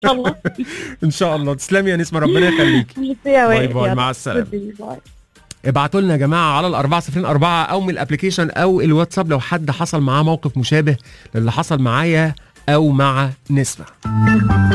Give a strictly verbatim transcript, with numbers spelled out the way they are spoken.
شاء الله. ان شاء الله. تسلمي يا نسمة، ربنا يخليكي. باي باي، مع السلامة. ابعتوا لنا يا جماعه على الأربعة صفرين أربعة او من الابليكيشن او الواتساب لو حد حصل معاه موقف مشابه للي حصل معايا او مع نسمة.